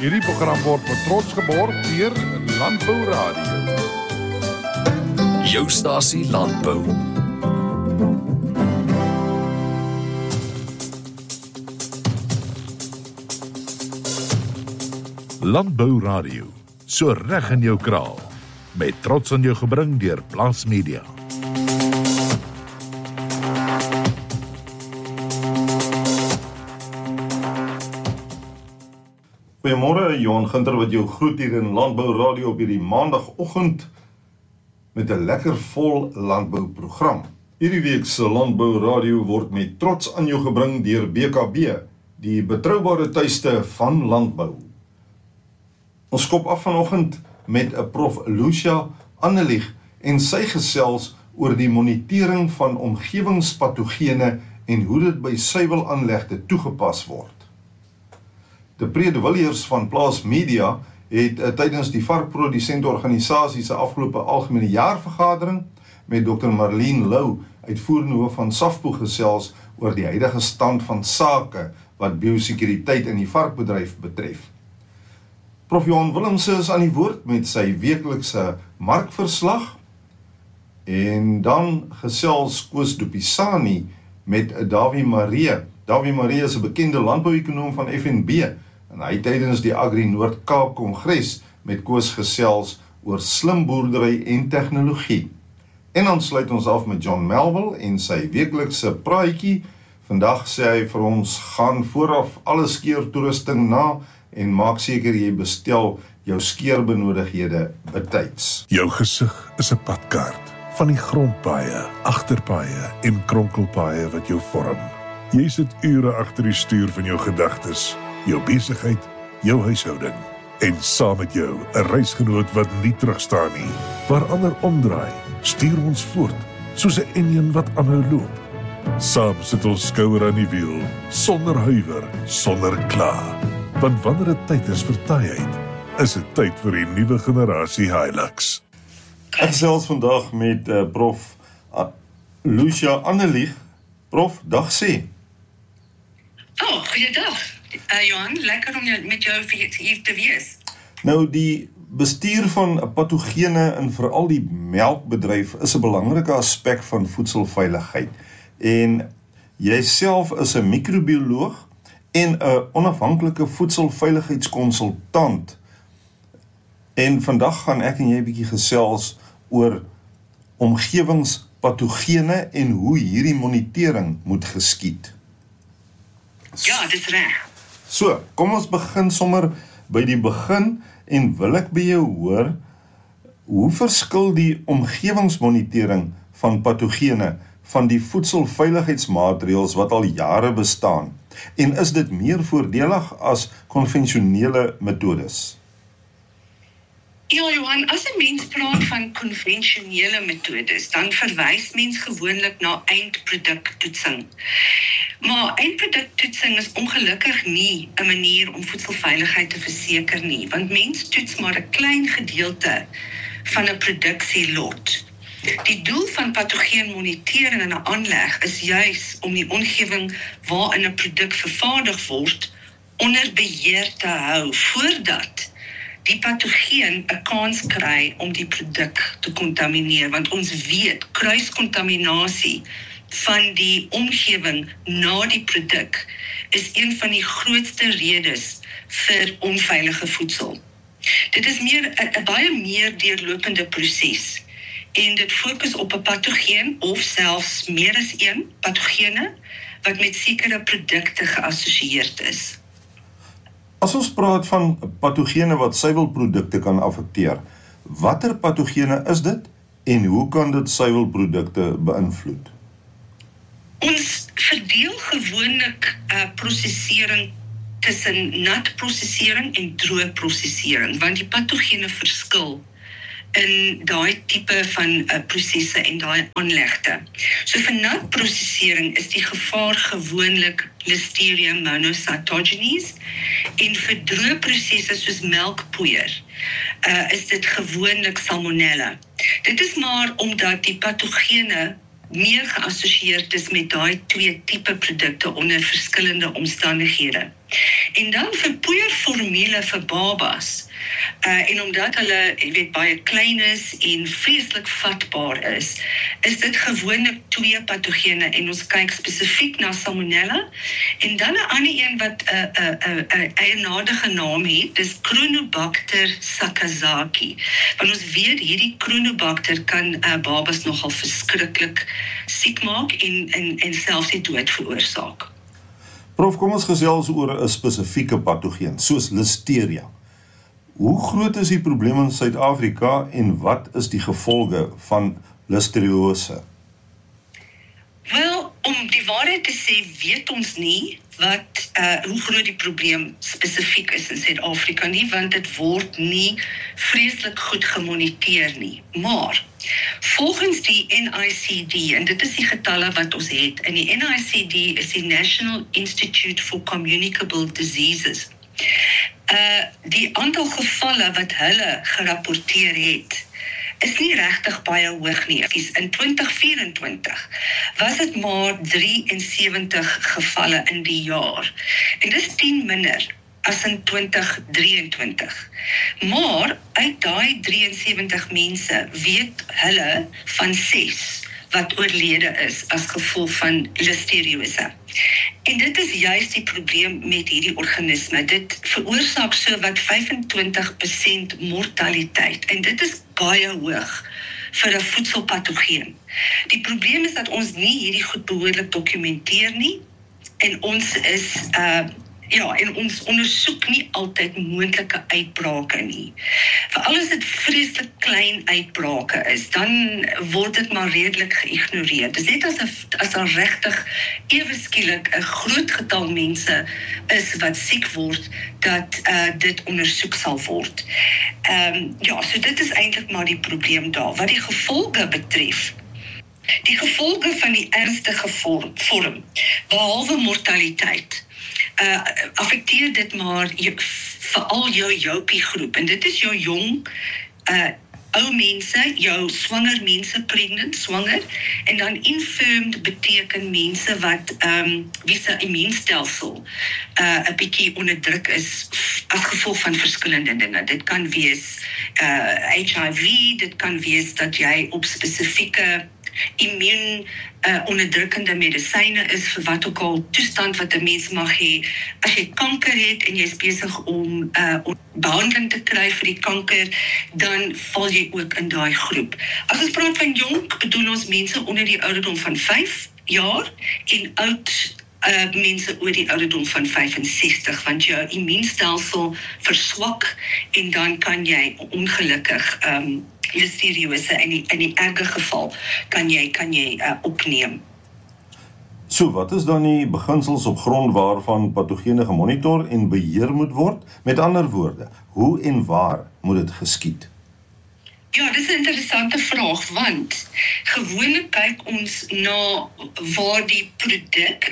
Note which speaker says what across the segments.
Speaker 1: Hierdie program word met trots geborg deur Landbou Radio.
Speaker 2: Jou stasie Landbou.
Speaker 1: Landbou Radio, so reg in jou kraal. Met trots aan jou gebring deur Plaas Media.
Speaker 3: Goeiemôre, Johan Ginter wat jou groet hier in Landbou Radio op hierdie maandagoggend met 'n lekker vol landbouprogram. Hierdie week se Landbou Radio word met trots aan jou gebring deur BKB, die betroubare tuiste van landbou. Ons skop af vanoggend met 'n prof Lucia Annelich en sy gesels oor die monitering van omgewingspatogene en hoe dit by suiwelaanlegte toegepas word. De Pre de Villiers van Plaas Media het tydens die varkprodusentorganisasie se afgelope algemene jaarvergadering met Dr. Marlene Lou, uitvoerende hoof van SAFPO, gesels oor die huidige stand van sake wat biosekuriteit in die varkbedryf betref. Prof. Johan Willemse is aan die woord met sy weeklikse markverslag en dan gesels Koos Dupisani met Davie Maree. Davie Maree is 'n bekende landbouekonoom van FNB en hy tydens die Agri Noord-Kaap Kongres met Koos gesels oor slim boerdery en tegnologie. En dan sluit ons af met John Melville en sy weeklikse praatjie. Vandag sê hy vir ons, gaan vooraf alle skeertoerusting na en maak seker jy bestel jou skeerbenodigdhede betyds.
Speaker 1: Jou gesig is 'n padkaart van die grondpaaie, agterpaaie en kronkelpaaie wat jou vorm. Jy sit ure agter die stuur van jou gedagtes, jou besigheid, jou huishouding. En saam met jou 'n reisgenoot wat nie terugstaan nie. Waar ander omdraai, stuur ons voort, soos 'n enjin wat aanhou loop. Saam sit ons skouer aan die wiel, sonder huiwer, sonder kla. Want wanneer dit tyd is vir taaiheid, is dit tyd vir die nuwe generasie Hilux.
Speaker 3: Ek gesels vandag met prof Lucia Annelich. Prof, dag sê.
Speaker 4: Goeiedag, Johan, lekker om met jou hier te wees.
Speaker 3: Nou, die bestuur van patogene in veral die melkbedryf is 'n belangrike aspek van voedselveiligheid. En jy self is 'n microbioloog en 'n onafhanklike voedselveiligheidskonsultant. En vandag gaan ek en jy 'n bietjie gesels oor omgewingspatogene en hoe hierdie monitering moet geskied.
Speaker 4: Ja, dis reg.
Speaker 3: So, kom ons begin sommer by die begin en wil ek by jou hoor, hoe verskil die omgewingsmonitering van patogene van die voedselveiligheidsmaatreëls wat al jare bestaan? En is dit meer voordelig as konvensionele metodes?
Speaker 4: Ja, Johan, as 'n mens praat van konvensionele metodes, dan verwys mens gewoonlik na eindproduktoetsing. Maar eindproduktoetsing is ongelukkig nie 'n manier om voedselveiligheid te verseker nie, want mens toets maar 'n klein gedeelte van 'n produksielot. Die doel van patogeenmonitering in 'n aanleg is juis om die omgewing waarin 'n produk vervaardig word onder beheer te hou voordat die patogeen 'n kans kry om die produk te kontamineer, want ons weet kruiskontaminasie van die omgewing na die produk is een van die grootste redes vir onveilige voedsel. Dit is 'n baie meer deurlopende proses en dit fokus op 'n patogeen of selfs meer as een patogene wat met sekere produkte geassosieerd is.
Speaker 3: As ons praat van patogene wat suiwelprodukte kan affekteer, watter patogene is dit en hoe kan dit suiwelprodukte beïnvloed?
Speaker 4: Ons verdeel gewoonlik prosesering tussen nat prosesering en droë prosesering, want die patogene verskil in daai tipe van prosesse en daai aanlegte. So vir nat prosesering is die gevaar gewoonlik Listeria monocytogenes en vir droë prosesse soos melkpoeier is dit gewoonlik Salmonella. Dit is maar omdat die patogene meer geassosieerd is met daai twee tipe produkte onder verskillende omstandighede. En dan vir poeierformule vir babas. En omdat hulle, baie klein is en vreeslik vatbaar is dit gewoonlik 2 patogene en ons kyk spesifiek na Salmonella en dan 'n ander een wat 'n eienaardige naam het, dis Chronobacter sakazaki. Want ons weet hierdie Chronobacter kan babas nogal verskriklik siek maak en selfs die dood veroorsaak.
Speaker 3: Prof, kom ons gesels oor 'n spesifieke patogeen, soos Listeria. Hoe groot is die probleem in Suid-Afrika en wat is die gevolge van listeriose?
Speaker 4: Wel, om die waarheid te sê, weet ons nie hoe groot die probleem spesifiek is in Suid-Afrika nie, want dit word nie vreeslik goed gemoniteer nie. Maar volgens die NICD, en dit is die getalle wat ons het, en die NICD is die National Institute for Communicable Diseases. Die aantal gevalle wat hulle gerapporteer het, is nie regtig baie hoog nie. In 2024 was dit maar 73 gevalle in die jaar. En dis 10 minder as in 2023. Maar uit daai 73 mense weet hulle van 6 wat oorlede is as gevolg van listeriose. En dit is juist die probleem met hierdie organisme. Dit veroorsaak so wat 25% mortaliteit. En dit is baie hoog vir 'n voedselpatogeen. Die probleem is dat ons nie hierdie goed behoorlik dokumenteer nie. En ons is en ons ondersoek nie altyd moontlike uitbrake nie. Veral as dit vreeslik klein uitbrake is, dan word dit maar redelik geïgnoreer. Dis net as daar regtig ewe skielik 'n groot getal mense is wat siek word, dat dit ondersoek sal word. So dit is eintlik maar die probleem daar. Wat die gevolge betref, die gevolge van die ernstige vorm, behalwe mortaliteit, affekteer dit maar veral jou joupie groep. En dit is jou jong, ou mense, jou swanger mense, pregnant, swanger, en dan infirmed beteken mense wat wie se immuunstelsel 'n bietjie onder druk is as gevolg van verskillende dinge. Dit kan wees HIV, dit kan wees dat jy op spesifieke immuun onderdrukkende medisyne is vir wat ook al toestand wat 'n mens mag hê. As jy kanker het en jy is besig om behandeling te kry vir die kanker, dan val jy ook in daai groep. As ons praat van jonk, bedoel ons mense onder die ouderdom van 5 jaar en oud mense oor die ouderdom van 65, want jou immuunstelsel verswak en dan kan jy ongelukkig listeriose in die erge geval kan jy opneem.
Speaker 3: So, wat is dan die beginsels op grond waarvan patogene gemonitor en beheer moet word? Met ander woorde, hoe en waar moet dit geskied?
Speaker 4: Ja, dis 'n interessante vraag, want gewoonlik kyk ons na waar die produk,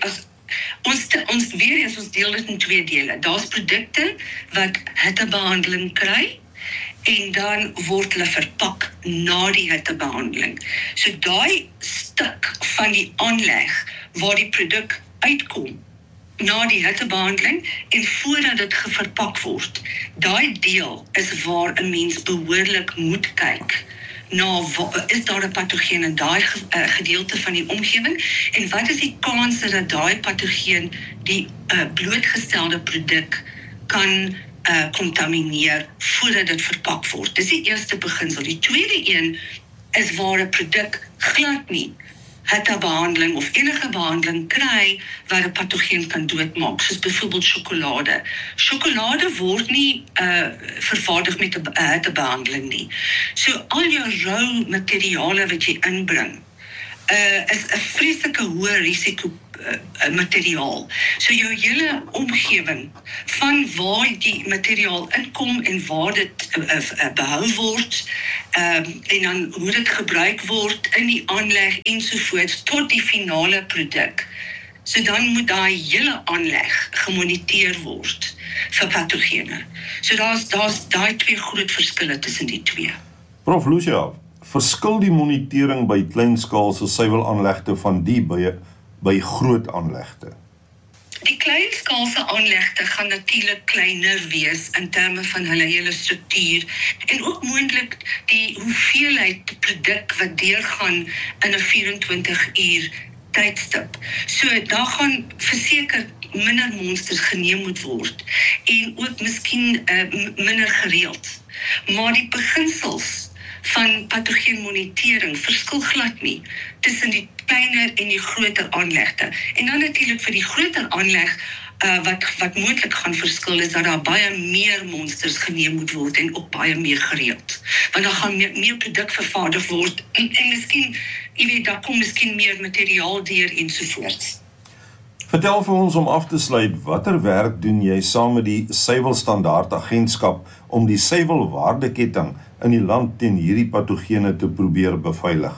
Speaker 4: ons deel dit in 2 dele. Daar's produkte wat hittebehandeling kry, en dan word hulle verpak na die hittebehandeling. So daai stuk van die aanleg waar die produk uitkom na die hittebehandeling en voordat dit verpak word, daai deel is waar 'n mens behoorlik moet kyk na is daar 'n patogeen in daai gedeelte van die omgewing en wat is die kanse dat daai patogeen die blootgestelde produk kan contamineer voordat dit verpak word. Dis die eerste beginsel. Die tweede een is waar 'n produk glad nie hittebehandeling of enige behandeling kry wat 'n patogeen kan doodmaak, soos byvoorbeeld sjokolade. Sjokolade word nie vervaardig met 'n hittebehandeling nie. So al jou rou materiale wat jy inbring, is 'n vreeslike hoë risiko materiaal. So jou hele omgewing van waar die materiaal inkom en waar dit behou word, en dan hoe dit gebruik word in die aanleg ensovoorts tot die finale produk. So dan moet daai hele aanleg gemoniteer word vir patogene. So daar's daai 2 groot verskille tussen die 2.
Speaker 3: Prof Lucia, verskil die monitering by kleinskaalse suiwelaanlegte van die by groot aanlegte?
Speaker 4: Die kleinskaalse aanlegte gaan natuurlik kleiner wees in terme van hulle hele struktuur en ook moontlik die hoeveelheid produk wat deurgaan in 'n 24 uur tydstip. So daar gaan verseker minder monsters geneem moet word en ook miskien minder gereeld. Maar die beginsels van patogeenmonitering verskil glad nie tussen die kleiner en die groter aanlegte. En dan natuurlik vir die groter aanleg wat moontlik gaan verskil is dat daar baie meer monsters geneem moet word en ook baie meer gereeld. Want dan gaan meer produk vervaardig word en miskien, jy weet, daar kom miskien meer materiaal deur ensovoorts.
Speaker 3: Vertel vir ons om af te sluit, watter werk doen jy saam met die Suiwelstandaard Agentskap om die suiwelwaardeketting in die land teen hierdie patogene te probeer beveilig?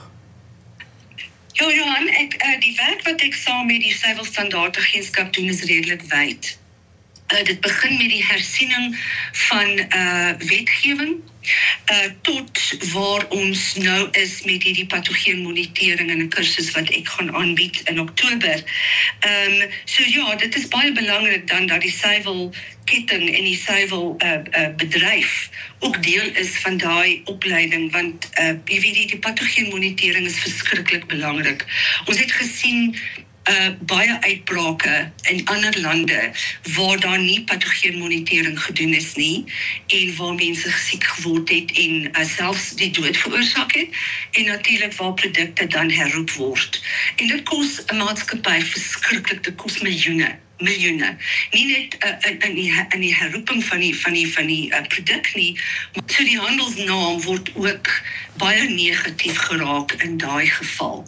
Speaker 4: Ja, Johan, die werk wat ek saam met die Suiwelstandaard Agentskap doen is redelik wyd. Dit begin met die hersiening van wetgewing tot waar ons nou is met hierdie patogeenmonitering en 'n kursus wat ek gaan aanbied in Oktober. So ja, dit is baie belangrik dan dat die suiwelketting en die suiwelbedryf ook deel is van daai opleiding, want jy weet die patogeenmonitering is verskriklik belangrik. Ons het gesien baie uitbrake in ander lande waar daar nie patogeenmonitering gedoen is nie en waar mense siek geword het en selfs die dood veroorsaak het en natuurlik waar produkte dan herroep word. En dit kos 'n maatskappy verskriklik, dit kos miljoene. Nie net in die herroeping van die produk nie, maar so die handelsnaam word ook baie negatief geraak in daai geval.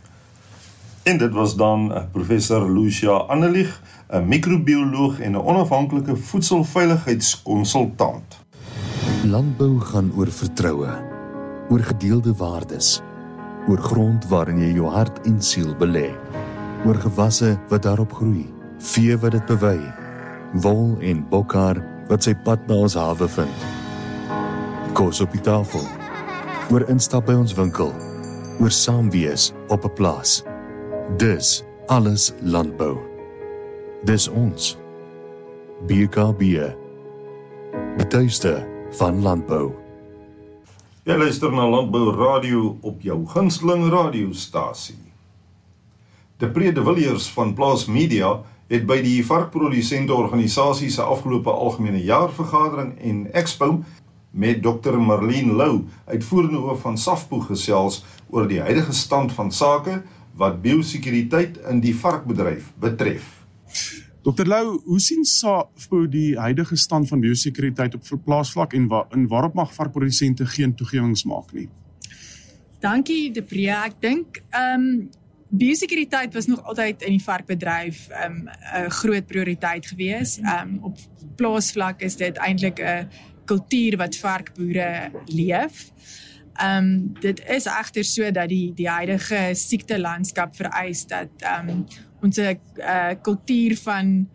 Speaker 3: En dit was dan professor Lucia Annelich, 'n microbioloog en 'n onafhanklike voedselveiligheidskonsultant.
Speaker 2: Landbou gaan oor vertroue, oor gedeelde waardes, oor grond waarin jy jou hart en siel belê, oor gewasse wat daarop groei, vee wat dit bewei, wol en bokhaar wat sy pad na ons hawe vind. Kos op die tafel, oor instap by ons winkel, oor saamwees op 'n plaas. Dis alles landbou. Dis ons. BKB. Die tuiste van landbou.
Speaker 3: Jy luister na Landbou Radio op jou gunsteling radiostasie. Depree de Villiers van Plaas Media het by die varkprodusente organisasie se afgelope algemene jaarvergadering en expo met Dr. Marlene Lou, uitvoerende hoof van SAFPO, gesels oor die huidige stand van sake wat biosekuriteit in die varkbedryf betref.
Speaker 5: Dr. Lou, hoe sien SAFPO die huidige stand van biosekuriteit op plaasvlak en waarop mag varkprodusente geen toegewings maak nie?
Speaker 6: Dankie, Depree. Ek dink biosekuriteit was nog altyd in die varkbedryf 'n groot prioriteit gewees. Op plaasvlak is dit eintlik 'n kultuur wat varkboere leef. Dit is egter so dat die huidige siektelandskap vereis dat ons 'n kultuur van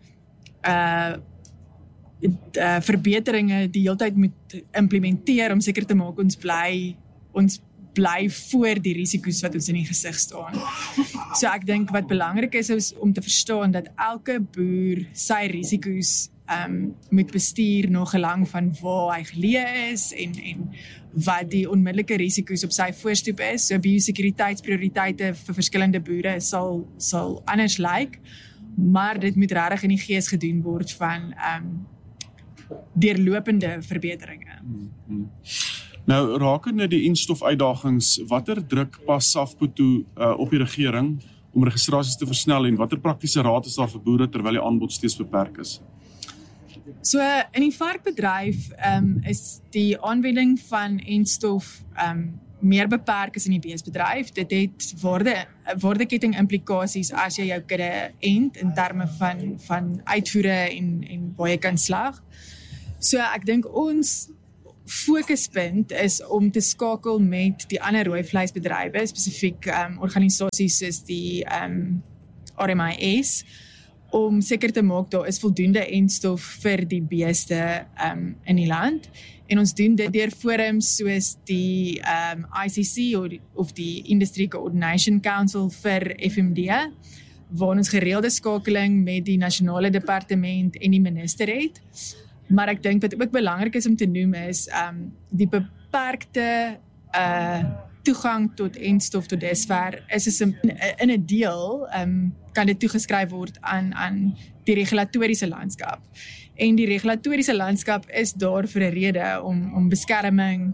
Speaker 6: verbeteringe die heeltyd moet implementeer om seker te maak ons bly voor die risiko's wat ons in die gesig staan. So ek dink wat belangrik is om te verstaan dat elke boer sy risiko's moet bestuur na gelang van waar hy geleë is en wat die onmiddellike risiko's op sy voorstoep is. So biosekuriteitsprioriteite vir verskillende boere sal anders lyk, maar dit moet regtig in die gees gedoen word van deurlopende verbeteringe.
Speaker 5: Nou, rakende die instofuitdagings, watter druk pas SAFPO toe op die regering om registrasies te versnel en watter praktiese raad is daar vir boere terwyl die aanbod steeds beperk is?
Speaker 6: So in die varkbedryf is die aanwending van enstof meer beperk as in die beesbedryf. Dit het waardeketting implikasies as jy jou kudde ent in terme van uitvoere en baie kan slag. So ek dink ons fokuspunt is om te skakel met die ander rooi vleisbedrywe, spesifiek organisasies soos die RMIS, om seker te maak daar is voldoende enstof vir die beeste in die land. En ons doen dit deur forums soos die ICC of die Industry Coordination Council vir FMD, waar ons gereelde skakeling met die nasionale departement en die minister het. Maar ek dink wat ook belangrik is om te noem is die beperkte toegang tot enstof tot dusver is in 'n deel kan dit toegeskryf word aan die regulatoriese landskap. En die regulatoriese landskap is daar vir 'n rede om beskerming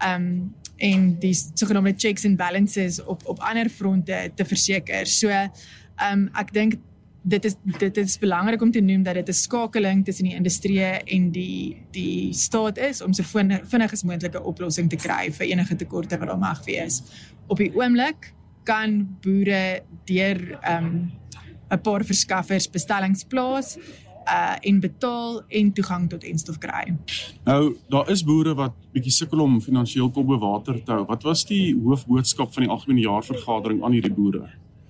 Speaker 6: en die sogenaamde checks and balances op ander fronte te verseker. So ek dink dit is belangrik om te noem dat dit 'n skakeling tussen die industrie en die staat is om so vinnig as moontlike oplossing te kry vir enige tekorte wat daar mag wees. Op die oomblik kan boere deur 'n paar verskaffers bestellings plaas en betaal en toegang tot enstof kry.
Speaker 5: Nou, daar is boere wat bietjie sukkel om finansiëel kop bo water te hou. Wat was die hoofboodskap van die algemene jaarvergadering aan hierdie boere?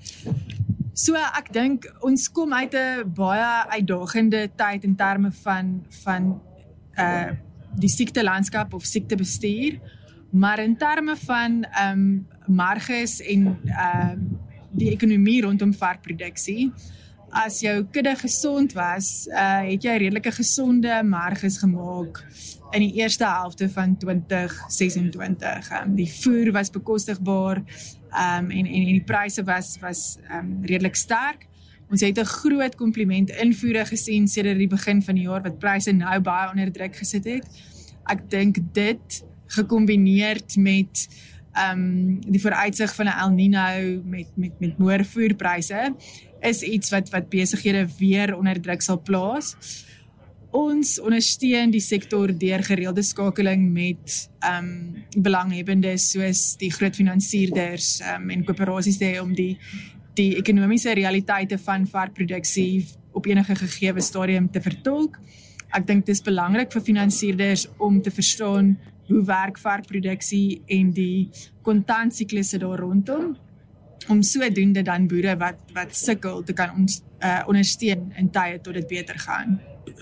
Speaker 6: So ek dink ons kom uit 'n baie uitdagende tyd in terme van die siektelandskap of siektebestuur, maar in terme van marges en die ekonomie rondom varkproduksie. As jou kudde gesond was, het jy redelike gesonde marges gemaak in die eerste helfte van 2026. Die voer was bekostigbaar en die pryse was redelik sterk. Ons het 'n groot kompliment invoere gesien sedert die begin van die jaar wat pryse nou baie onder druk gesit het. Ek dink dit gekombineerd met die vooruitsig van 'n El Nino met hoër voerpryse is iets wat besighede weer onder druk sal plaas. Ons ondersteun die sektor deur gereelde skakeling met belanghebbendes soos die groot finansierders en koöperasies te hê om die ekonomiese realiteite van varkproduksie op enige gegeewe stadium te vertolk. Ek dink dit is belangrik vir finansierders om te verstaan hoe werk varkproduksie en die kontantsiklus daar rondom, om sodoende dan boere wat sukkel te kan ondersteun in tye tot dit beter gaan.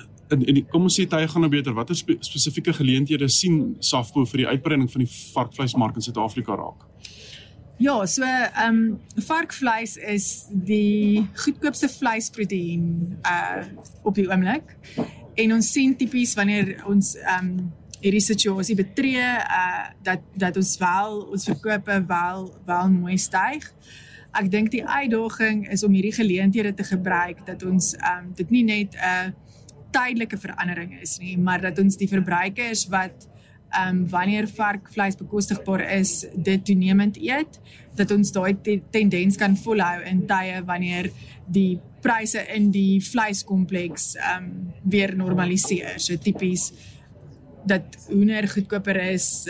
Speaker 5: Kom ons sê tye gaan nou beter, watter spesifieke geleenthede sien SAFPO vir die uitbreiding van die varkvleismark in Suid-Afrika raak?
Speaker 6: Ja, so varkvleis is die goedkoopste vleisproteïen op die oomblik. En ons sien tipies wanneer ons hierdie situasie betree, dat ons verkope wel mooi styg. Ek dink die uitdaging is om hierdie geleenthede te gebruik, dat ons dit nie net 'n tydelike verandering is nie, maar dat ons die verbruikers wat wanneer varkvleis bekostigbaar is, dit toenemend eet, dat ons daai tendens kan volhou in tye wanneer die pryse in die vleiskompleks weer normaliseer. So tipies dat hoender goedkoper is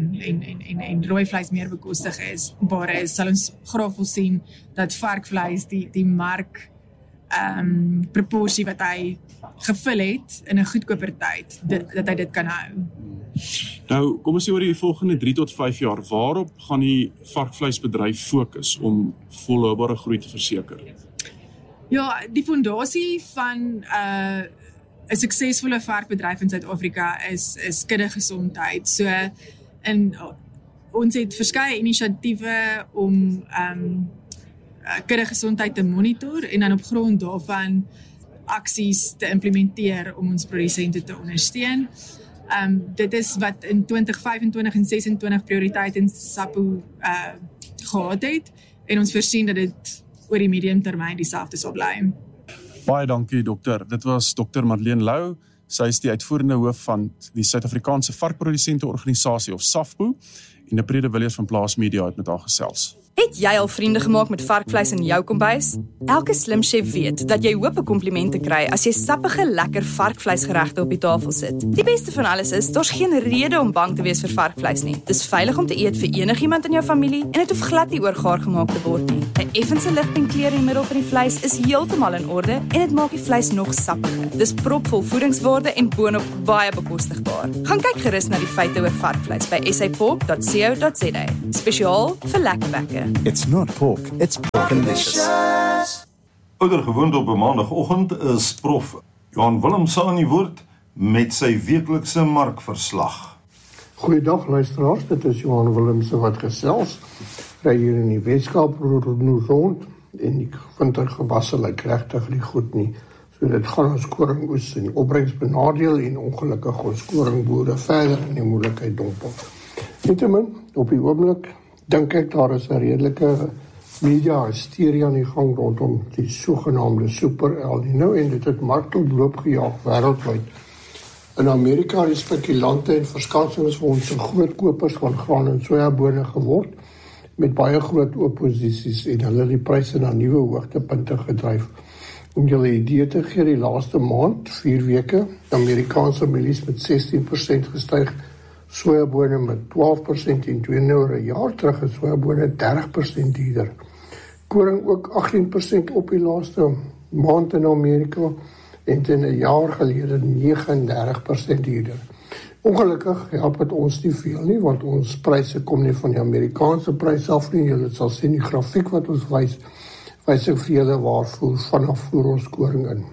Speaker 6: en rooi vleis meer bekostigbaar is, sal ons graag wil sien dat varkvleis die mark proporsie wat hy gevul het in 'n goedkoper tyd, dat hy dit kan hou.
Speaker 5: Nou, kom ons sê oor die volgende 3 tot 5 jaar, waarop gaan die varkvleisbedryf fokus om volhoubare groei te verseker?
Speaker 6: Ja, die fondasie van 'n suksesvolle varkbedryf in Suid-Afrika is kuddegesondheid. So ons het verskeie inisiatiewe om kuddegesondheid te monitor en dan op grond daarvan aksies te implementeer om ons produsente te ondersteun. Dit is wat in 2025 en 26 prioriteit in SAPO gehad het en ons voorsien dat dit oor die medium termyn dieselfde sal bly.
Speaker 5: Baie dankie dokter. Dit was Dr. Madeleine Lou. Sy is die uitvoerende hoof van die Suid-Afrikaanse Varkprodusente Organisasie of SAFPO en Deprede Villiers van Plaas Media het met haar gesels.
Speaker 7: Het jy al vriende gemaak met varkvleis in jou kombuis? Elke slim chef weet dat jy hoop 'n komplimente kry as jy sappige, lekker varkvleisgeregte op die tafel sit. Die beste van alles is, daar's geen rede om bang te wees vir varkvleis nie. Dis veilig om te eet vir enigiemand in jou familie en dit hoef glad nie oorgaar gemaak te word nie. 'n Effense ligpinkkleur in die middel van die vleis is heeltemal in orde en dit maak die vleis nog sappiger. Dis propvol voedingswaarde en boonop baie bekostigbaar. Gaan kyk gerus na die feite oor varkvleis by sapork.co.za. Spesiaal vir lekker bekke.
Speaker 2: It's not pork, it's porkalicious.
Speaker 3: Oudergewoond op 'n maandagooggend is prof Johan Willemse aan die woord met sy weeklikse markverslag.
Speaker 8: Goeiedag luisteraars, dit is Johan Willemse wat gesels. Ry hier in die Weskaap rond en die wintergewasse lyk regtig nie goed nie. So dit gaan ons koringoes en opbrengs benadeel en ongelukkig ons koringboere verder in die moeilikheid dompel. Nietemin, op die oomblik dink ek daar is 'n redelike media hysterie aan die gang rondom die sogenaamde Super El Nino en dit het markoploop gejaag wêreldwyd. In Amerika het die spekulante en verskansingsfondse groot kopers van graan en sojabone geword met baie groot opposisies en hulle die pryse na nuwe hoogtepunte gedryf. Om julle idee te gee, die laaste maand, 4 weke, Amerikaanse mielies met 16% gestyg, sojabone met 12% en 2 nou 'n jaar terug is sojabone 30% duurder. Koring ook 18% op die laaste maand in Amerika en teen 'n jaar gelede 39% duurder. Ongelukkig help dit ons nie veel nie, want ons pryse kom nie van die Amerikaanse pryse af nie. Julle sal sien die grafiek wat ons wys ek vir julle waarvoor vanaf voer ons koring in.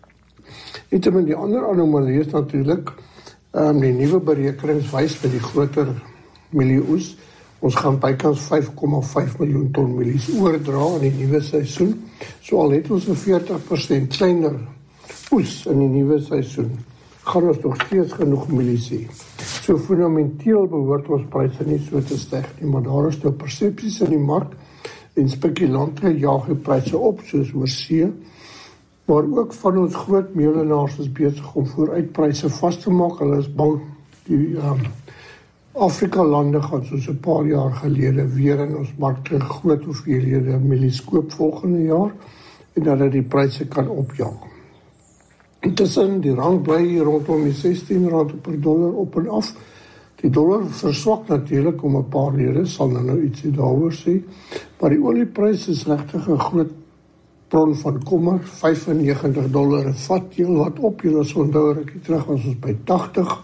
Speaker 8: Nietemin die ander anomalie is natuurlik, die nuwe berekenings wys met die groter mielieoes, ons gaan bykans 5,5 miljoen ton mielies oordra in die nuwe seisoen, so al het ons 'n 40% kleiner oes in die nuwe seisoen, gaan ons nog steeds genoeg mielies hê. So fundamenteel behoort ons pryse nie so te styg nie, maar daar is nou persepsies in die mark en spekulante jaag die pryse op soos oorsee, maar ook van ons groot meelenaars is besig om vooruitpryse vas te maak. Hulle is bang die Afrika lande gaan soos 'n paar jaar gelede weer in ons markte groot hoeveelhede mielies koop volgende jaar en dat dit die pryse kan opjaag. Intussen die rand bly rondom die R16 per dollar op en af. Die dollar verswak natuurlik om 'n paar redes, sal nou ietsie daaroor sê, maar die olieprys is regtig 'n groot bron van kommer, $95 'n vat, heel wat op, julle sal onthou rukkie terug was ons by 80,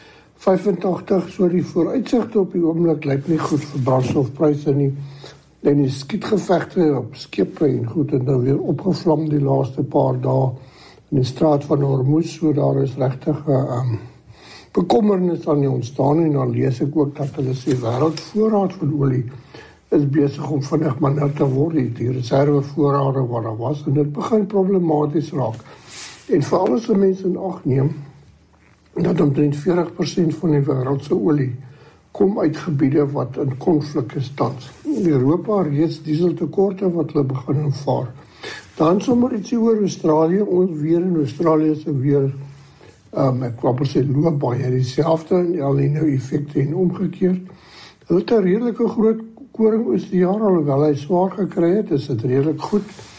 Speaker 8: 85, so die vooruitsigte op die oomblik lyk nie goed vir brandstofpryse nie, en die skietgevegte op skepe en goed het nou weer opgevlam die laaste paar dae in die straat van Hormuz, so daar is regtig bekommernis aan die ontstaan en dan lees ek ook dat hulle sê wêreldvoorraad van olie is besig om vinnig minder te word, die reservevoorrade wat daar was en dit begin problematies raak. En veral as mense in ag neem dat omtrent 40% van die wêreldse olie kom uit gebiede wat in konflik is tans. In Europa reeds dieseltekorte wat hulle begin ervaar. Dan sommer ietsie oor Australië, ons weer in Australië se weer ek wou sê loop baie dieselfde en El Nino effekte en omgekeerd. Hulle het 'n redelike groot koringoes die jaar alhoewel hy swaar gekry het, is dit redelik goed.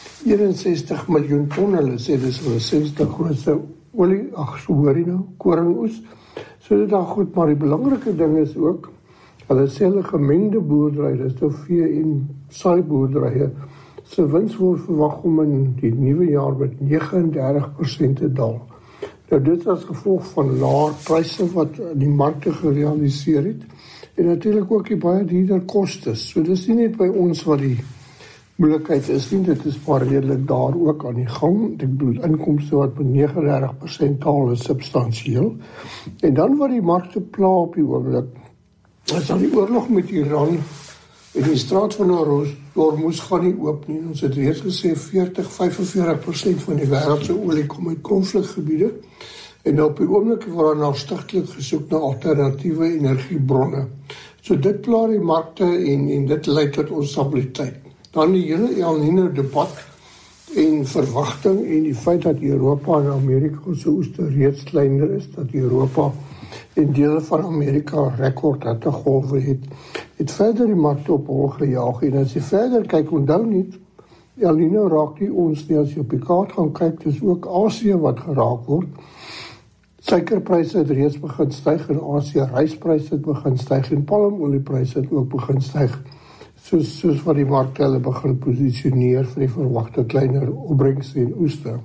Speaker 8: 61 miljoen ton, hulle sê dis hulle 60 grootste olie, koringoes. So dit is goed, maar die belangrike ding is ook, hulle sê hulle gemengde boerdery, dis nou vee en saaiboerderye, se wins word verwag om in die nuwe jaar met 39% te daal. Nou dit as gevolg van laer pryse wat die markte gerealiseer het, en natuurlik ook die baie duurder kostes. So dis nie net by ons wat die moeilikheid is nie, dit is maar redelik daar ook aan die gang. Ek bedoel, inkomste wat met 39% daal is substansieel. En dan wat die markte pla op die oomblik, is dan die oorlog met Iran en die straat van Hormuz gaan nie oop nie. Ons het reeds gesê 40-45% van die wêreldse olie kom uit konflikgebiede. En op die oomblik word daar stigtelik gesoek na alternatiewe energiebronne. So dit pla die markte en dit lei tot onstabiliteit. Dan die hele El Nino debat en verwagting en die feit dat Europa en Amerika se oeste reeds kleiner is, dat Europa en dele van Amerika rekordhittegolwe het verder die markte op hol gejaag. En as jy verder kyk, onthou nie, El Nino raak nie ons nie, as jy op die kaart gaan kyk, dis ook Asië wat geraak word. Suikerpryse het reeds begin styg in Asië, ryspryse het begin styg en palmoliepryse het ook begin styg. Soos wat die markte hulle begin posisioneer vir die verwagte kleiner opbrengs en oeste.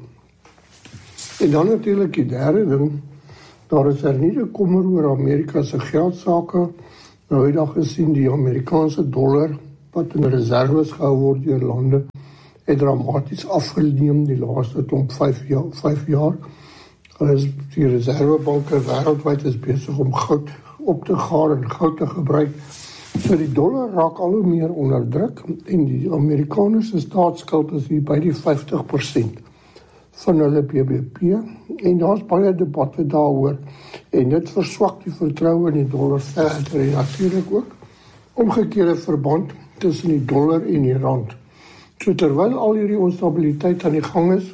Speaker 8: En dan natuurlik die derde ding, daar is nie kommer oor Amerika se geldsaake. Nou het daar gesien die Amerikaanse dollar, wat in reserves gehou word deur lande, het dramaties afgeneem die laaste klomp 5 jaar. Die reservebanke wêreldwyd is besig om goud op te gaar en goud te gebruik So die dollar raak al hoe meer onder druk en die Amerikaanse staatsskuld is hier by die 50% van hulle BBP en daar's baie debatte daaroor en dit verswak die vertroue in die dollar verder en natuurlik ook omgekeerde verband tussen die dollar en die rand. So terwyl al hierdie onstabiliteit aan die gang is,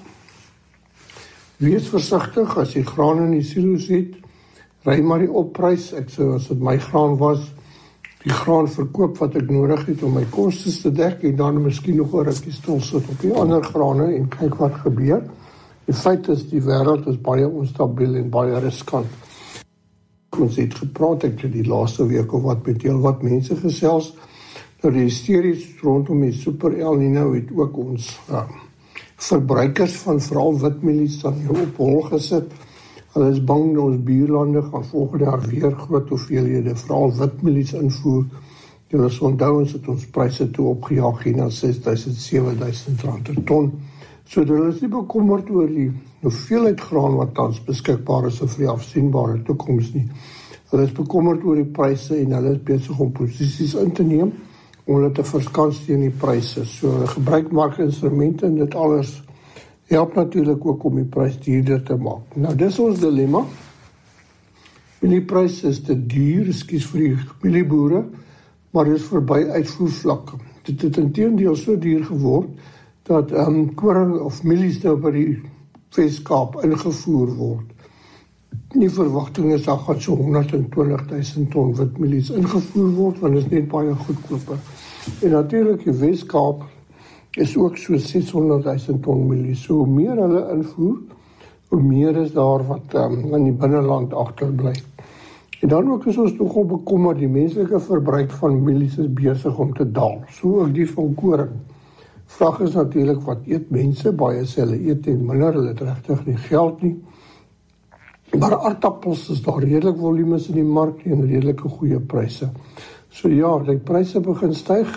Speaker 8: wees versigtig as jy graan in die silo's het, ry maar die opprys, ek sou as dit my graan was, die graan verkoop wat ek nodig het om my kostes te dek en dan miskien nog 'n rukkie stil sit op die ander grane en kyk wat gebeur. Die feit is die wêreld is baie onstabiel en baie riskant. Ons het gepraat ek die laaste week of wat met heel wat mense gesels, dat die hysteries rondom die Super El Nino het ook ons verbruikers van veral witmielies dan op hol gesit. Hulle is bang dat ons buurlande gaan volgende jaar weer groot hoeveelhede veral witmielies invoer. Julle sal onthou ons het ons pryse toe opgejaag hier na 6.000, 7.000 rand per ton. So hulle is nie bekommerd oor die hoeveelheid graan wat tans beskikbaar is vir die afsienbare toekoms nie. Hulle is bekommerd oor die pryse en hulle is besig om posisies in te neem om hulle te verskans teen die pryse. So hulle gebruik markinstrumente en dit alles help natuurlik ook om die prys duurder te maak. Nou dis ons dilemma. Mieliepryse is te duur, ekskuus vir die mielieboere, maar dit is verby uitvoervlak. Dit het inteendeel so duur geword dat koring of mielies nou by die Wes-Kaap ingevoer word. Die verwagting is dat gaan so 120.000 ton witmielies ingevoer word, want dit is net baie goedkoper. En natuurlik die Wes-Kaap is ook so 600.000 ton mielies. So hoe meer hulle invoer, hoe meer is daar wat in die binneland agterbly. En dan ook is ons nogal bekommerd, die menslike verbruik van mielies is besig om te daal, so ook die van koring. Vraag is natuurlik wat eet mense, baie sê hulle eet en minder, hulle het regtig nie geld nie. Maar aardappels is daar redelik volumes in die mark en redelike goeie pryse. So ja, die pryse begin styg,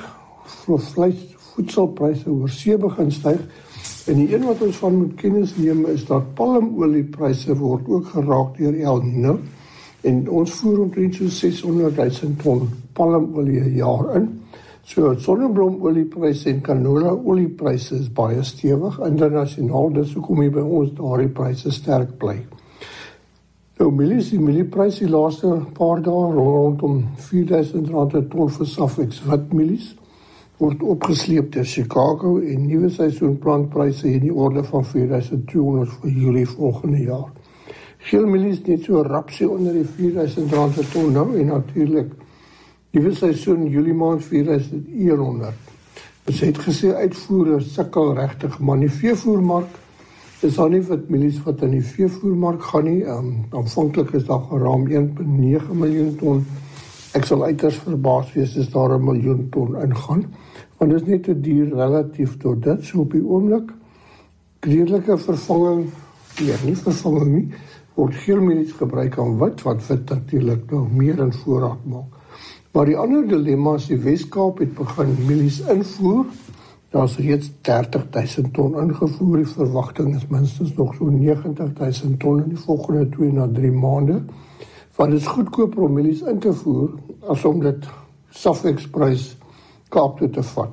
Speaker 8: voedselpryse oor see begin styg. En die een wat ons van moet kennis neem is dat palmoliepryse word ook geraak deur El Nino. En ons voer omtrent so 600.000 ton palmolie 'n jaar in. So sonneblomoliepryse en canola-oliepryse is baie stewig internasionaal, dis hoekom hier by ons daardie pryse sterk bly. Nou mielies, die mieliepryse die laaste paar dae rondom 4.000 rand per ton vir Safex witmielies word opgesleep deur Chicago en nuwe seisoenplantpryse in die orde van 4.200 vir Julie volgende jaar. Geelmielies net so rapsie onder die 4.000 rand per ton nou en natuurlik nuwe seisoen Julie maand 4.100. Ons het gesê uitvoere sukkel regtig, maar in die veevoermark is daar nie witmielies wat in die veevoermark gaan nie. Aanvanklik is daar geraam 1.9 miljoen ton. Ek sal uiters verbaas wees as daar 1 miljoen ton ingaan, want dit is net te duur relatief tot dit. So op die oomblik, redelike vervanging, nie vervanging nie, word geelmielies gebruik aan wit, wat wit natuurlik nog meer in voorraad maak. Maar die ander dilemma is die Wes-Kaap het begin mielies invoer. Daar is reeds 30.000 ton ingevoer. Die verwagting is minstens nog so 90.000 ton in die volgende 2 na 3 maande. Want dit is goedkoper om mielies in te voer as om dit Safex-prys Kaap toe te vat.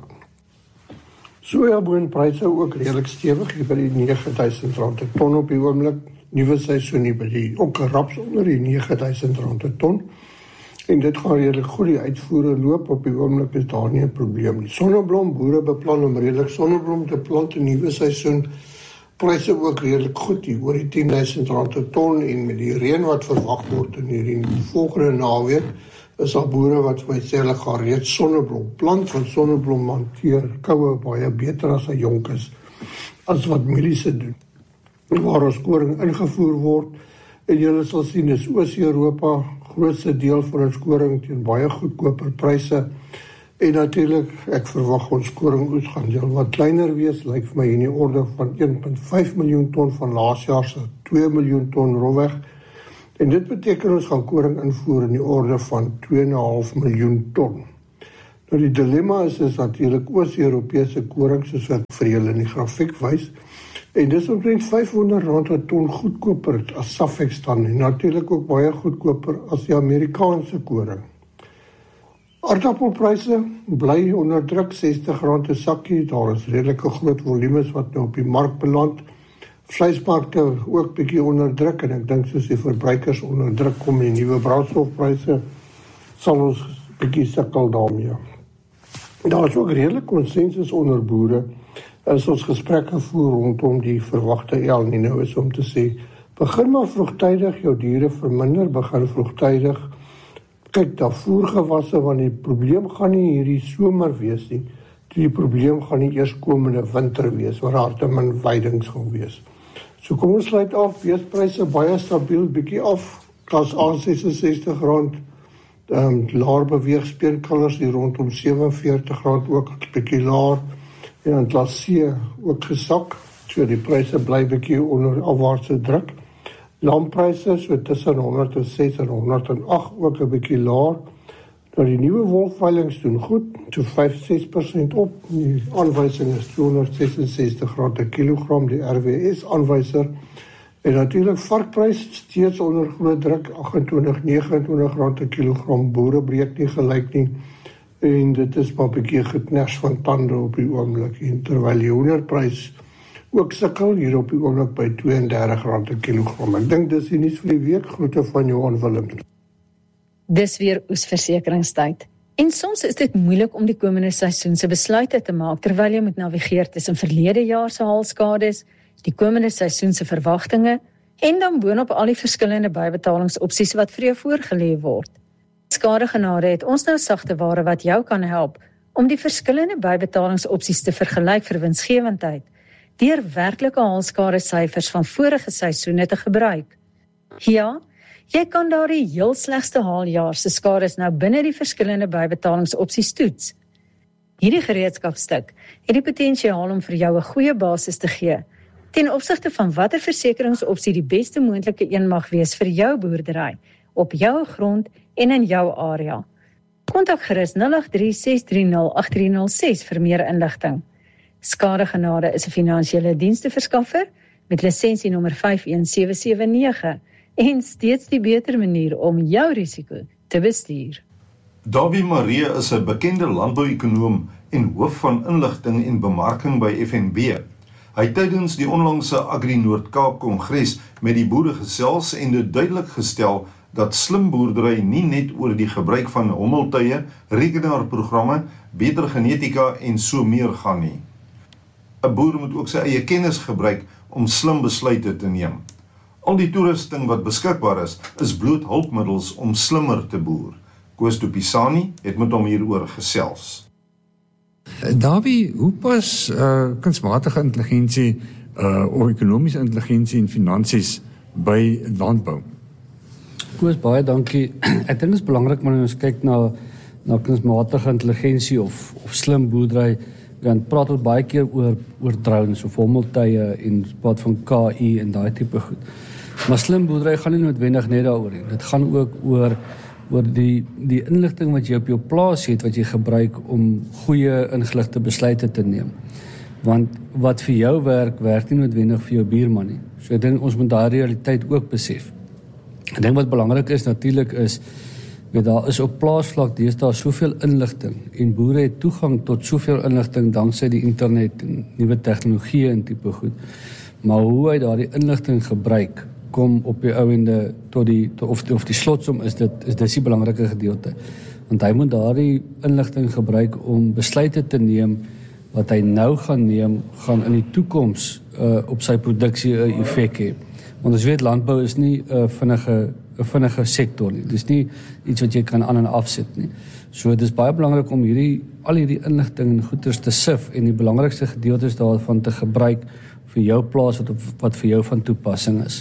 Speaker 8: Sojaboonpryse ook redelik stewig, hier by die 9.000 rand per ton op die oomblik. Nuwe seisoen hier by die ook raps onder die 9.000 rand per ton. En dit gaan redelik goed, die uitvoere loop, op die oomblik is daar nie 'n probleem nie. Sonneblom, boere beplan om redelik sonneblom te plant in nuwe seisoen. Pryse ook redelik goed, hier oor die 10.000 rand per ton en met die reën wat verwag word in hierdie volgende naweek, is daar boere wat vir my sê hulle gaan reeds sonneblom plant, want sonneblom hanteer koue baie beter as hy jonk is, as wat mielies doen. Waar ons koring ingevoer word, en julle sal sien, is Oos-Europa grootste deel van ons koring teen baie goedkoper pryse. En natuurlik, ek verwag ons koringoes gaan wat kleiner wees, lyk vir my in die orde van 1.5 miljoen ton van laas jaar se 2 miljoen ton rofweg. En dit beteken ons gaan koring invoer in die orde van 2,5 miljoen ton. Nou die dilemma is natuurlik Oos-Europese koring, soos wat vir julle in die grafiek wys. En dis omtrent 500 rand per ton goedkoper as Safex dan, en natuurlik ook baie goedkoper as die Amerikaanse koring. Aardappelpryse bly onder druk, R60 'n sakkie. Daar is redelike groot volumes wat nou op die mark beland. Vleismarkte ook bietjie onder druk en ek dink soos die verbruikers onder druk kom die nuwe brandstofpryse, sal ons bietjie sukkel daarmee. Daar is ook redelik konsensus onder boere as ons gesprekke voer rondom die verwagte El Niño is om te sê, begin maar vroegtydig jou diere verminder, begin vroegtydig kyk daar voergewasse, want die probleem gaan nie hierdie somer wees nie, die probleem gaan die eerskomende winter wees, waar daar te min weidings gaan wees. So kom ons sluit af, beespryse baie stabiel, bietjie af, klas A R66, laer beweeg speenkalvers hier rondom R47, ook bietjie laer, en dan klas C ook gesak, so die pryse bly bietjie onder afwaartse druk. Lampryse so tussen 106 en 108, ook 'n bietjie laer. Nou die nuwe wolfveilings doen goed, so 5-6% op. Die aanwysing is R266 per kilogram, die RWS aanwyser. En natuurlik varkprys steeds onder groot druk, R28-29 per kilogram. Boere breek nie gelyk nie. En dit is maar 'n bietjie geknars van tande op die oomblik. En terwyl die hoenderprys ook sukkel hier op die oomblik by R32 per kilogram. Ek dink dis die nuus vir die week. Groete van Johan Willem.
Speaker 9: Dis weer oesversekeringstyd. En soms is dit moeilik om die komende seisoen se besluite te maak terwyl jy moet navigeer tussen verlede jaar se haalskades, die komende seisoen se verwagtinge en dan boonop al die verskillende bybetalingsopsies wat vir jou voorgelê word. Skadegenade het ons nou sagte ware wat jou kan help om die verskillende bybetalingsopsies te vergelyk vir winsgewendheid deur werklike haalskadesyfers van vorige seisoene te gebruik. Ja, jy kan daar die heel slegste haaljaar se skades nou binne die verskillende bybetalingsopsies toets. Hierdie gereedskapstuk het die potensiaal om vir jou 'n goeie basis te gee ten opsigte van watter versekeringsopsie die beste moontlike een mag wees vir jou boerdery, op jou grond en in jou area. Kontak gerus 083-630-8306 vir meer inligting. Skadegenade is 'n finansiële diensteverskaffer met lisensienommer 51779 en steeds die beter manier om jou risiko te bestuur.
Speaker 3: Davie Marie is 'n bekende landbouekonoom en hoof van inligting en bemarking by FNB. Hy het tydens die onlangse Agri Noord-Kaap Kongres met die boere gesels en dit duidelik gestel dat slim boerdery nie net oor die gebruik van hommeltuie, rekenaarprogramme, beter genetika en so meer gaan nie. 'n Boer moet ook sy eie kennis gebruik om slim besluite te neem. Al die toerusting wat beskikbaar is bloot hulpmiddels om slimmer te boer. Koos Tupisani het met hom hieroor gesels.
Speaker 10: Davie, hoe pas kunsmatige intelligensie of ekonomiese intelligensie en finansies by landbou?
Speaker 11: Koos, baie dankie. Ek dink dit is belangrik wanneer ons kyk na kunsmatige intelligensie of slim boerdery, dan praat ons baie keer oor drones of hommeltuie en praat van KI en daai tipe goed. Maar slim boerdery gaan nie noodwendig net daaroor nie. Dit gaan ook oor die inligting wat jy op jou plaas het, wat jy gebruik om goeie ingeligte besluite te neem. Want wat vir jou werk nie noodwendig vir jou buurman nie. So ek dink ons moet daardie realiteit ook besef. Ek dink wat belangrik is natuurlik is, daar is op plaasvlak deesdae soveel inligting en boere het toegang tot soveel inligting dankse die internet en nuwe tegnologie en tipe goed. Maar hoe hy daardie inligting gebruik, kom op die ouende tot die slotsom is dit die belangrike gedeelte. Want hy moet daardie inligting gebruik om besluite te neem wat hy nou gaan neem, gaan in die toekoms op sy produksie 'n effek hê. Want ons weet landbou is nie 'n vinnige sektor nie. Dis nie iets wat jy kan aan en afsit nie. So dit is baie belangrik om al hierdie inligting en goeders te sif en die belangrikste gedeeltes daarvan te gebruik vir jou plaas wat vir jou van toepassing is.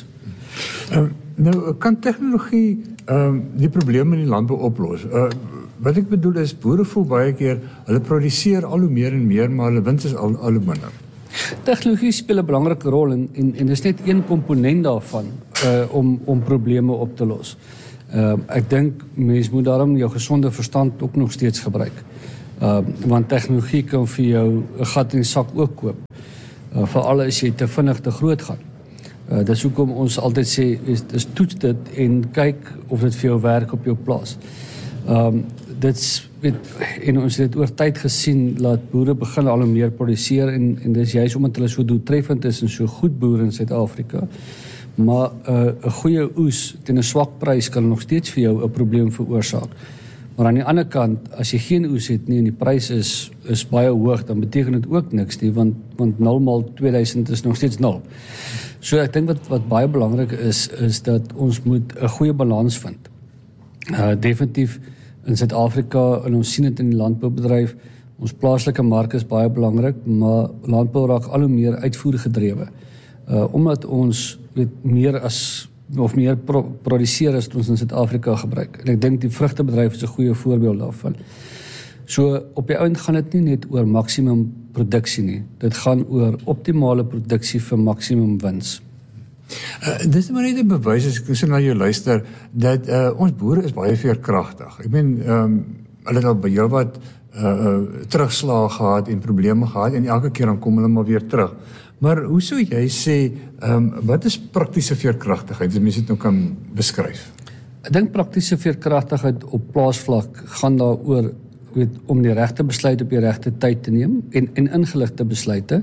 Speaker 10: Nou, kan tegnologie die probleme in die landbou oplos? Wat ek bedoel is, boere voel baie keer, hulle produseer al hoe meer en meer, maar hulle wins is al hoe minder.
Speaker 11: Tegnologie speel 'n belangrike rol en dis net een komponent daarvan om probleme op te los. Ek dink mens moet daarom jou gesonde verstand ook nog steeds gebruik. Want tegnologie kan vir jou 'n gat in die sak ook koop. Veral as jy te vinnig te groot gaan. Dis hoekom ons altyd sê toets dit en kyk of dit vir jou werk op jou plaas. Dit's en ons het oor tyd gesien dat boere begin al hoe meer produseer en dis juist omdat hulle so doeltreffend is en so goed boer in Suid-Afrika. Maar 'n goeie oes teen 'n swak prys kan nog steeds vir jou 'n probleem veroorsaak. Maar aan die ander kant, as jy geen oes het nie en die prys is baie hoog, dan beteken dit ook niks nie, want 0 maal 2000 is nog steeds 0. So ek dink wat baie belangrik is dat ons moet 'n goeie balans vind. Definitief in Suid-Afrika, en ons sien dit in die landboubedryf, ons plaaslike mark is baie belangrik, maar landbou raak al hoe meer uitvoergedrewe. Omdat ons meer produseer as ons in Suid-Afrika gebruik. En ek dink die vrugtebedryf is 'n goeie voorbeeld daarvan. So op die ouend gaan dit nie net oor maksimum produksie nie. Dit gaan oor optimale produksie vir maksimum wins.
Speaker 10: Dis maar net 'n bewys as ek so na jou luister dat ons boere is baie veerkragtig. Ek meen hulle het al by jou wat terugslae gehad en probleme gehad en elke keer dan kom hulle maar weer terug. Maar hoe sou jy sê wat is praktiese veerkragtigheid as mens dit nou kan beskryf?
Speaker 11: Ek dink praktiese veerkragtigheid op plaasvlak gaan daaroor om die regte besluit op die regte tyd te neem en ingeligte besluite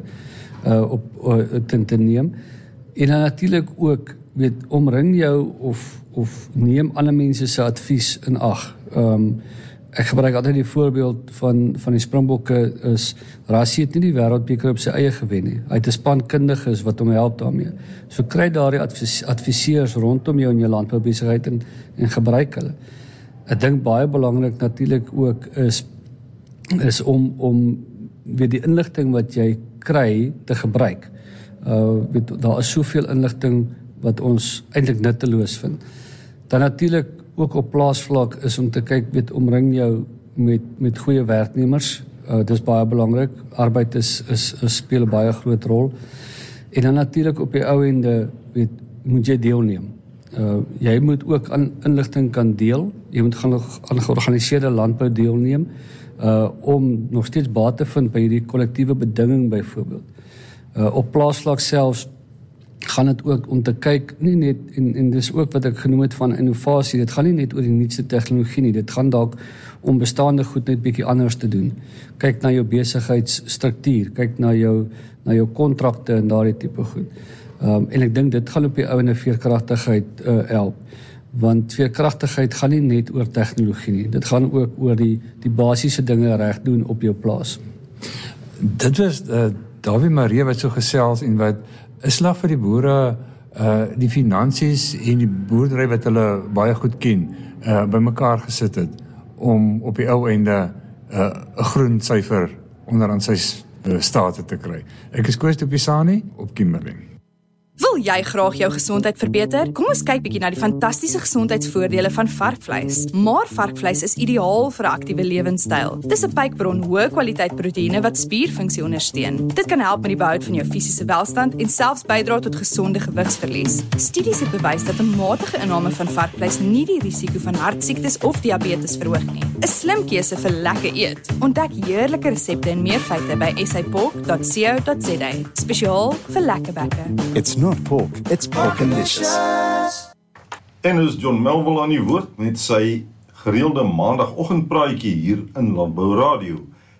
Speaker 11: te neem. En dan natuurlik ook omring jou of neem ander mense se advies in ag. Ek gebruik altyd die voorbeeld van die Springbokke is Rassie het nie die wêreldbeker op sy eie gewen nie. Hy het 'n span kundiges wat hom help daarmee. So kry daardie adviseurs rondom jou in jou landboubesigheid en gebruik hulle. Ek dink baie belangrik natuurlik ook is om die inligting wat jy kry te gebruik. Daar is soveel inligting wat ons eintlik nutteloos vind. Dan natuurlik ook op plaasvlak is om te kyk, omring jou met goeie werknemers. Dis baie belangrik. Arbeid speel 'n baie groot rol. En dan natuurlik op die ou ende moet jy deelneem. Jy moet ook aan inligting kan deel. Jy moet aan georganiseerde landbou deelneem om nog steeds baat te vind by hierdie kollektiewe bedinging byvoorbeeld. Op plaasvlak selfs gaan dit ook om te kyk, nie net, en dis ook wat ek genoem het van innovasie, dit gaan nie net oor die nuutste tegnologie nie, dit gaan dalk om bestaande goed net bietjie anders te doen. Kyk na jou besigheidsstruktuur, kyk na jou kontrakte en daardie tipe goed. En ek dink dit gaan op die ouene veerkragtigheid help, want veerkragtigheid gaan nie net oor tegnologie nie, dit gaan ook oor die basiese dinge reg doen op jou plaas.
Speaker 10: Dit was Dawie Marie wat so gesels en wat 'n slag vir die boere, die finansies en die boerdery wat hulle baie goed ken, bymekaar gesit het om op die ou einde 'n groen syfer onderaan sy state te kry. Ek is Koos de Pisani op Kimberley.
Speaker 7: Wil jy graag jou gesondheid verbeter? Kom ons kyk bietjie na die fantastiese gesondheidsvoordele van varkvleis. Maar varkvleis is ideaal vir 'n aktiewe lewenstyl. Dis 'n pykbron hoë kwaliteit proteïene wat spierfunksie ondersteun. Dit kan help met die behou van jou fisiese welstand en selfs bydra tot gesonde gewigsverlies. Studies het bewys dat 'n matige inname van varkvleis nie die risiko van hartsiektes of diabetes verhoog nie. 'n Slim keuse vir lekker eet. Ontdek heerlike resepte en meer feite by sapork.co.za. Spesiaal vir lekker bekke.
Speaker 12: It's not pork, it's porkalicious.
Speaker 3: En is John Melville aan die woord met sy gereelde maandagoggendpraatjie hier in Landbou Radio.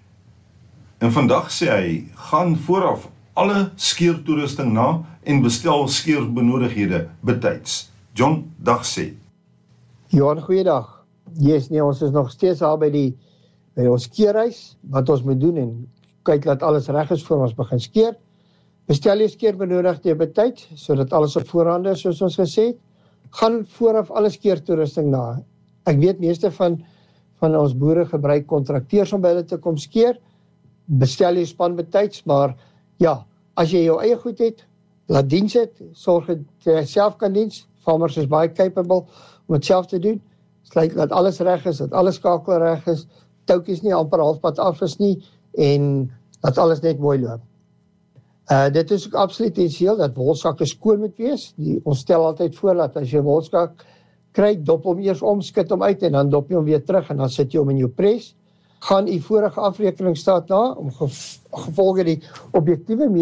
Speaker 3: En vandag sê hy, gaan vooraf alle skeertoerusting na en bestel skeerbenodigdhede betyds. John, dag sê.
Speaker 8: Johan, goeiedag. Yes, nee, ons is nog steeds al by ons skeerhuis, wat ons moet doen en kyk dat alles reg is voor ons begin skeer. Bestel jy skeerbenodigdhede betyds, sodat alles op voorhand is, soos ons gesê het. Gaan vooraf alle skeertoerusting na. Ek weet meeste van ons boere gebruik kontrakteurs om by hulle te kom skeer. Bestel jy span betyds, maar ja, as jy jou eie goed het, laat diens het, sorg dat jy self kan diens. Farmers is baie capable om dit self te doen. Sluit dat alles reg is, dat alles skakel reg is, touwtjies nie amper halfpad af is nie en dat alles net mooi loop. Dit is ook absoluut essentieel dat wolsakke skoon moet wees. Ons stel altyd voor dat as jy 'n wolsak kry, dop hom eers om, skit hom uit en dan dop jy hom weer terug en dan sit jy hom in jou pres. Gaan u vorige afrekening staat na om gevolge die objektiewe